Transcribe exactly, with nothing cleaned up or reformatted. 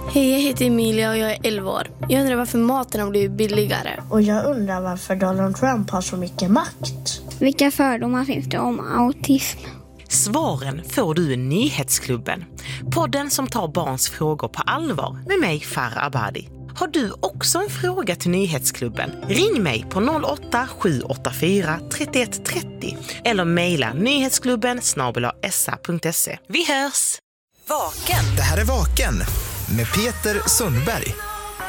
Hej, jag heter Emilia och jag är elva år. Jag undrar varför maten har blivit billigare. Och jag undrar varför Donald Trump har så mycket makt. Vilka fördomar finns det om autism? Svaren får du i Nyhetsklubben. Podden som tar barns frågor på allvar med mig, Farah Abadi. Har du också en fråga till Nyhetsklubben? Ring mig på noll åtta sju åtta fyra tre ett tre noll eller mejla nyhetsklubben snabel-a s a punkt se. Vi hörs! Vaken. Det här är Vaken med Peter Sundberg.